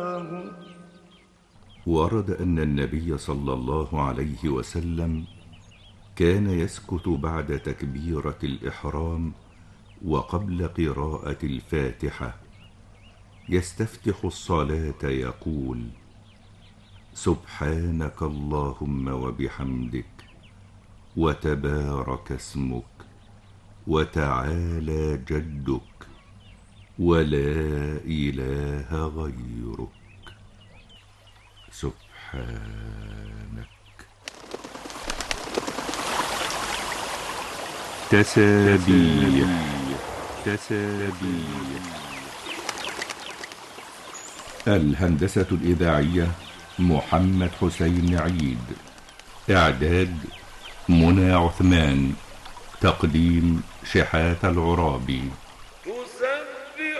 ورد أن النبي صلى الله عليه وسلم كان يسكت بعد تكبيرة الإحرام وقبل قراءة الفاتحة، يستفتح الصلاة يقول: سبحانك اللهم وبحمدك، وتبارك اسمك، وتعالى جدك، ولا إله غيرك، سبحانك. تسابيح. الهندسة الإذاعية محمد حسين عيد. إعداد منى عثمان. تقديم شحات العرابي.